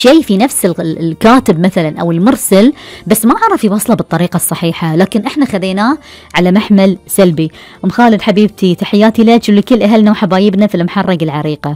شيء في نفس الكاتب مثلا أو المرسل، بس ما عرف يوصله بالطريقة الصحيحة، لكن احنا خذيناه على محمل سلبي. أم خالد حبيبتي تحياتي لك ولكل أهلنا وحبايبنا في المحرق العريقة.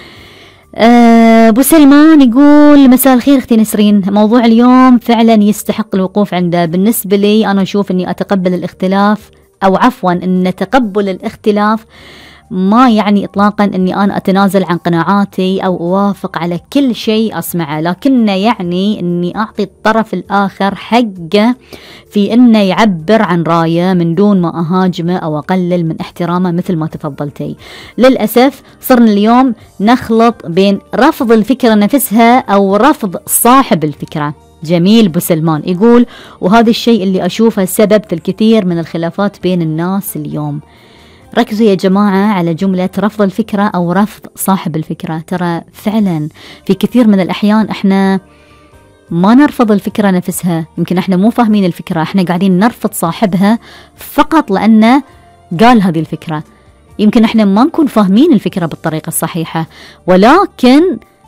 أبو سلمان يقول مساء الخير اختي نسرين، موضوع اليوم فعلا يستحق الوقوف عنده. بالنسبة لي أنا أشوف أني أتقبل الاختلاف، أو عفوا أن تقبل الاختلاف ما يعني إطلاقا أني أنا أتنازل عن قناعاتي أو أوافق على كل شيء أسمعه، لكنه يعني أني أعطي الطرف الآخر حقه في أنه يعبر عن رأيه من دون ما أهاجمه أو أقلل من احترامه مثل ما تفضلتي. للأسف صرنا اليوم نخلط بين رفض الفكرة نفسها أو رفض صاحب الفكرة. جميل بوسلمان يقول وهذا الشيء اللي أشوفه سبب في الكثير من الخلافات بين الناس اليوم. ركزوا يا جماعة على جملة رفض الفكرة أو رفض صاحب الفكرة. ترى فعلا في كثير من الأحيان احنا ما نرفض الفكرة نفسها، يمكن احنا مو فاهمين الفكرة، احنا قاعدين نرفض صاحبها فقط لأنه قال هذه الفكرة. يمكن احنا ما نكون فاهمين الفكرة بالطريقة الصحيحة، ولكن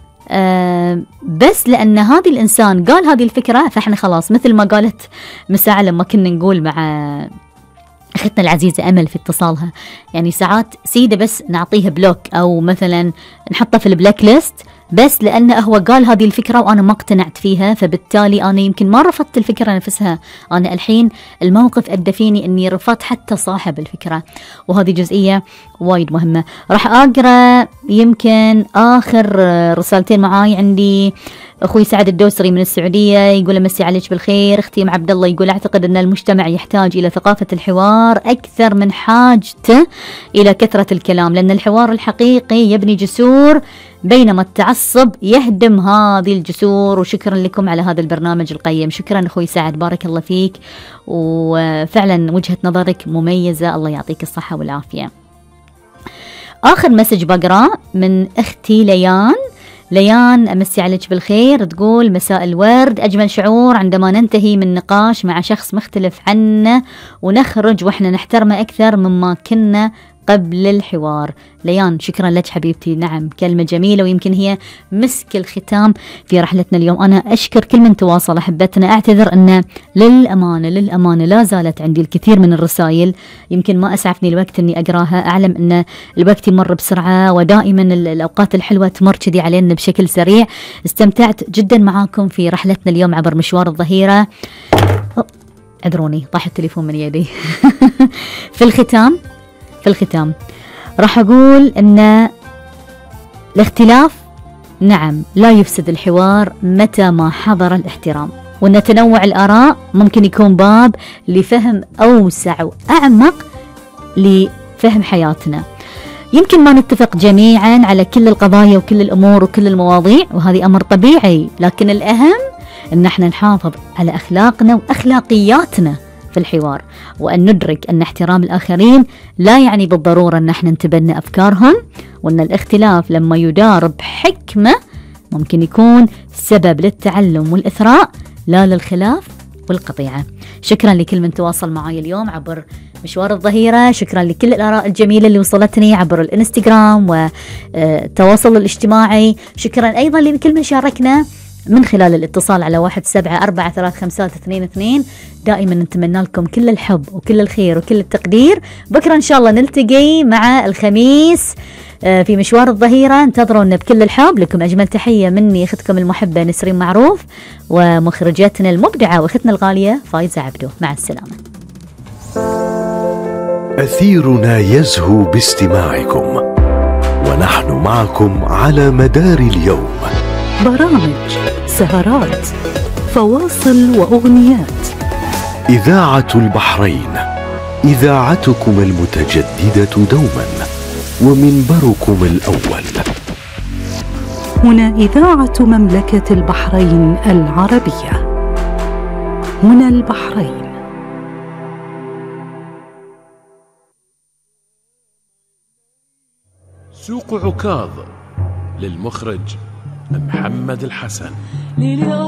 بس لأن هذا الإنسان قال هذه الفكرة فاحنا خلاص، مثل ما قالت مساعة لما كنا نقول مع أختنا العزيزة أمل في اتصالها، يعني ساعات سيدة بس نعطيها بلوك أو مثلا نحطها في البلاك ليست بس لأنه هو قال هذه الفكرة وأنا ما اقتنعت فيها، فبالتالي أنا يمكن ما رفضت الفكرة نفسها، أنا الحين الموقف أدى فيني أني رفضت حتى صاحب الفكرة، وهذه جزئية وايد مهمة. راح أقرأ يمكن آخر رسالتين معاي. عندي أخوي سعد الدوسري من السعودية يقول مسي عليك بالخير. أختي عبد الله يقول أعتقد أن المجتمع يحتاج إلى ثقافة الحوار أكثر من حاجته إلى كثرة الكلام، لأن الحوار الحقيقي يبني جسور بينما التعصب يهدم هذه الجسور. وشكرا لكم على هذا البرنامج القيم. شكرا أخوي سعد، بارك الله فيك، وفعلا وجهة نظرك مميزة، الله يعطيك الصحة والعافية. آخر مسج بقرأ من أختي ليان أمسي عليك بالخير، تقول مساء الورد، أجمل شعور عندما ننتهي من نقاش مع شخص مختلف عنا ونخرج وإحنا نحترمه أكثر مما كنا قبل الحوار. ليان شكرا لك حبيبتي، نعم كلمة جميلة ويمكن هي مسك الختام في رحلتنا اليوم. أنا أشكر كل من تواصل أحبتنا، أعتذر أن للأمانة لا زالت عندي الكثير من الرسائل، يمكن ما أسعفني الوقت أني أقراها، أعلم أن الوقت يمر بسرعة ودائما الأوقات الحلوة تمر كذي علينا بشكل سريع. استمتعت جدا معاكم في رحلتنا اليوم عبر مشوار الظهيرة. اعذروني طاح التليفون من يدي. في الختام راح أقول أن الاختلاف نعم لا يفسد الحوار متى ما حضر الاحترام، وأن تنوع الآراء ممكن يكون باب لفهم أوسع وأعمق لفهم حياتنا. يمكن ما نتفق جميعا على كل القضايا وكل الأمور وكل المواضيع، وهذه أمر طبيعي، لكن الأهم أن احنا نحافظ على أخلاقنا وأخلاقياتنا في الحوار، وأن ندرك أن احترام الآخرين لا يعني بالضرورة أن احنا نتبنى أفكارهم، وأن الاختلاف لما يدار بحكمة ممكن يكون سبب للتعلم والإثراء لا للخلاف والقطيعة. شكرا لكل من تواصل معي اليوم عبر مشوار الظهيرة، شكرا لكل الآراء الجميلة اللي وصلتني عبر الانستغرام والتواصل الاجتماعي، شكرا أيضا لكل من شاركنا من خلال الاتصال على 17443522. دائما نتمنى لكم كل الحب وكل الخير وكل التقدير. بكرة إن شاء الله نلتقي مع الخميس في مشوار الظهيرة، انتظرونا بكل الحب. لكم أجمل تحية مني أختكم المحبة نسرين معروف، ومخرجتنا المبدعة وأختنا الغالية فايزة عبدو. مع السلامة. أثيرنا يزهو باستماعكم، ونحن معكم على مدار اليوم. برامج، سهرات، فواصل وأغنيات. إذاعة البحرين، إذاعتكم المتجددة دوما ومنبركم الأول. هنا إذاعة مملكة البحرين العربية، هنا البحرين. سوق عكاظ للمخرج محمد الحسن.